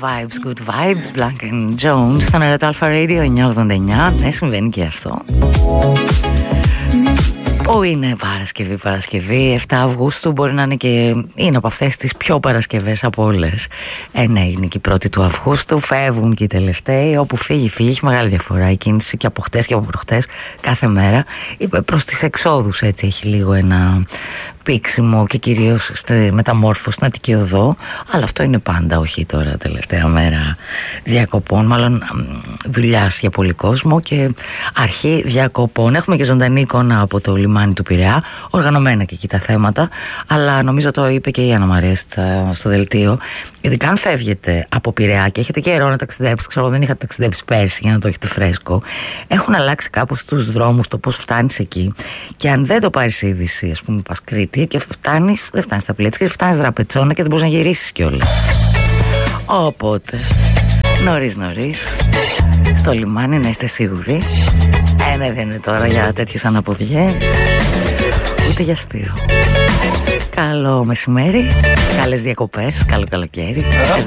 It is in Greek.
vibes, good vibes. Blank and Jones στον Ερωτό Αλφα Radio 989. Ναι, συμβαίνει και αυτό. Που είναι Παρασκευή, 7 Αυγούστου, μπορεί να είναι και είναι από αυτές τις πιο Παρασκευές από όλες. Ναι, είναι και η 1η του Αυγούστου, φεύγουν και οι τελευταίοι, όπου φύγει, έχει μεγάλη διαφορά η κίνηση και από χτες και από προχτές κάθε μέρα. Προς τις εξόδους έτσι έχει λίγο ένα πήξιμο και κυρίως στη μεταμόρφωση στην Αττική Οδό, αλλά αυτό είναι πάντα, όχι τώρα τελευταία μέρα διακοπών, μάλλον δουλειάς για πολύ κόσμο και αρχή διακοπών. Έχουμε και ζωντανή εικόνα από το λιμάνι του Πειραιά, οργανωμένα και εκεί τα θέματα, αλλά νομίζω το είπε και η Άννα Μαρία στο δελτίο, ειδικά αν φεύγετε από Πειραιά και έχετε καιρό να ταξιδέψετε, ξέρω δεν είχατε ταξιδέψει πέρσι για να το έχετε φρέσκο, έχουν αλλάξει κάπως τους δρόμους, το πώς φτάνεις εκεί, και αν δεν το πάρεις είδηση, ας πούμε πας Κρήτη και δεν φτάνεις στα Πλέτσα και φτάνεις Δραπετσόνα και δεν μπορείς να γυρίσεις κιόλας. Οπότε νωρίς στο λιμάνι να είστε σίγουροι. Ναι, δεν είναι τώρα για τέτοιες αναποδιές ούτε για αστείο. Καλό μεσημέρι, καλές διακοπές, καλό καλοκαίρι.